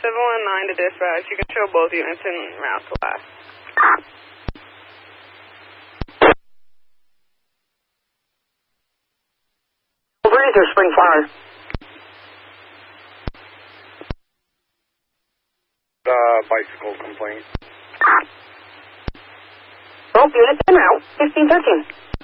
719 to dispatch. You can show both units in route class. Breeze or Spring Flower? Bicycle complaint. Both units en route. 1513.